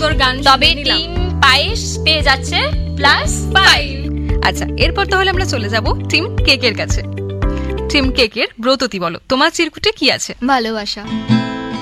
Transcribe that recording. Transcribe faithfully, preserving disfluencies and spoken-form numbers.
তোর গান তবে টিম পায়েস পেয়ে যাচ্ছে প্লাস ফাইভ। আচ্ছা, এরপর তাহলে আমরা চলে যাব টিম কেকের কাছে। টিম কেকের ব্রততী, বলো তোমার চিরকুটে কি আছে? ভালোবাসা।